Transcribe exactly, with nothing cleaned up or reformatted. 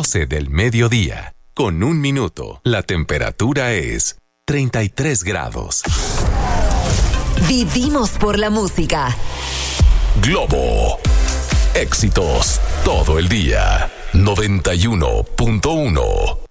doce del mediodía, con un minuto, la temperatura es treinta y tres grados. Vivimos por la música. Globo. Éxitos todo el día. noventa y uno punto uno.